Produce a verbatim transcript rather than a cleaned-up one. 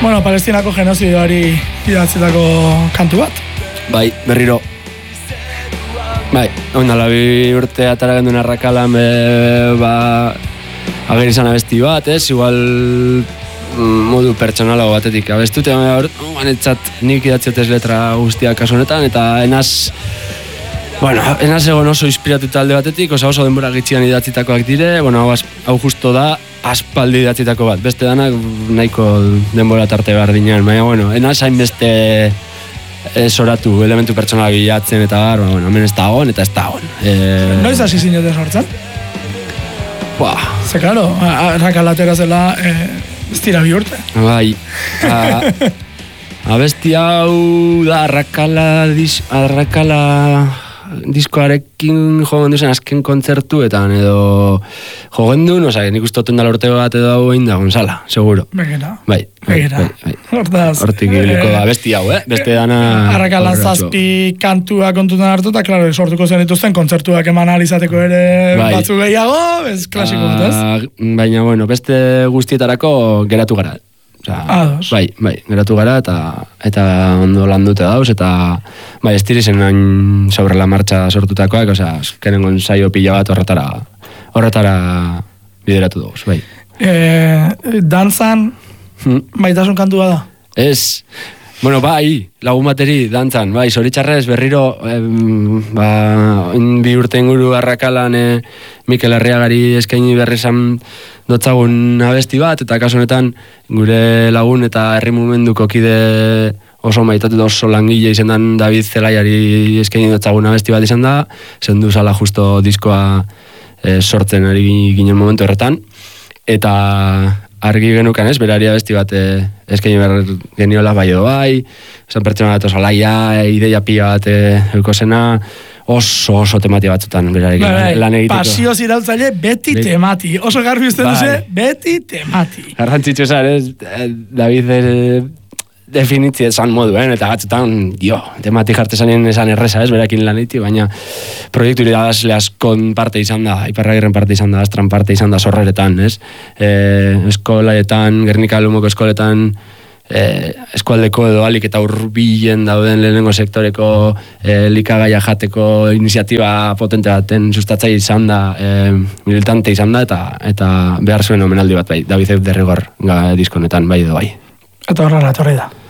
Bueno, Palestinako genozidoari idatzitako kantu bat. Bai, berriro. Bai, ondala bi urte atara genduen arrakalan, be, ba, ager izan abesti bat, ez? Igual modu pertsonalago batetik abestute, banetzat nik idatziotez letra guztiak kasu honetan, eta enaz, bueno, enaz egon oso inspiratuta alde batetik, oso oso denbora gitxian idatzitakoak dire, bueno, hau, hau justo da, aspaldi idatzitako bat, beste danak nahiko denbora tarte behar dinean, baina, bueno, enaz hainbeste soratu, elementu pertsonalak bilatzen eta bar, bueno, hemen ez da hon eta ez da hon. E... Noiz hasi zinete sortzen? Buah. Ze, klaro, arrakalatera zela, e, ez dira bi urte. Bai, a, abesti hau da arrakala, dis, arrakala diskoarekin jogen duzen azken kontzertuetan edo jogen duen, oza, nik uste oten dala urte bat edo hau egin da, Gonzala, seguro. Begera. Bai, bai, bai, bai. Hortaz. Hortik ibiliko da, besti hau, eh? Beste dana... Arrakala zazpi kantua kontutan hartu, eta klaro, sortuko zen dituzten kontzertuak eman alizateko ere bai. Batzu gehiago, ez klasiko bat, ez? Baina, bueno, beste guztietarako geratu gara. Osa, bai, bai, geratu gara eta eta ondo landute dauz, eta bai, ez dirizen hain sobre la marcha sortutakoak, oza, azkenengon saio pila bat horretara horretara bideratu dauz, bai. E, dantzan, hmm. baitasun kantua da? Ez, bueno, bai, lagun bateri dantzan, bai, zoritxarrez berriro, em, ba, bi urte inguru arrakalan e, Mikel Arriagari eskaini berrizan dotzagun abesti bat, eta kasu honetan gure lagun eta herri mugimenduko kide oso maitatu da oso langile izan dan David Zelaiari eskaini dotzagun abesti bat izan da, zendu zala justo diskoa e, sortzen ari ginen momentu horretan, eta argi genukan ez, berari abesti bat e, eskaini behar geniola bai edo bai, esan pertsona bat oso laia, ideia pila bat e, eukosena, oso oso temati batzutan berarekin bai, lan egiteko. Pasio zirautzaile beti Be... temati. Oso garbi uste bai. Duze, beti temati. Garrantzitsu esan, ez? David eh, definitzi esan moduen, eta batzutan, dio, temati jarte zanien esan erreza, ez? Berakin lan egiti, baina proiektu iridazle askon parte izan da, Iparragirren parte izan da, Astran parte izan da sorreretan, ez? Eh, eskolaetan, Gernika Lumoko eskoletan, Eh, eskualdeko edo alik eta urbilen dauden lehenengo sektoreko eh, likagaia jateko iniziatiba potente baten sustatzaile izan da, eh, militante izan da, eta eta behar zuen omenaldi bat bai, David Derrigor diskonetan bai edo bai. Eta horrela, etorri da.